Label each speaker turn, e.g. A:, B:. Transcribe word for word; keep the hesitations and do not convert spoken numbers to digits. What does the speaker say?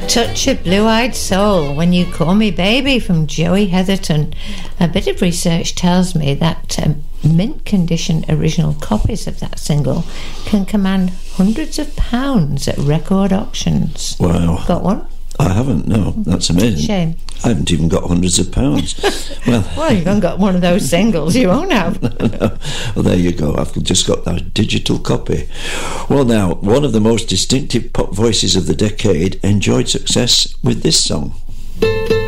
A: Touch of Blue-Eyed Soul, When You Call Me Baby from Joey Heatherton. A bit of research tells me that um, mint condition original copies of that single can command hundreds of pounds at record auctions.
B: Wow.
A: Got one?
B: I haven't, no. That's amazing.
A: Shame.
B: I haven't even got hundreds of pounds. Well,
A: well, you haven't got one of those singles, you won't have.
B: no, no. Well, there you go. I've just got that digital copy. Well, now, one of the most distinctive pop voices of the decade enjoyed success with this song.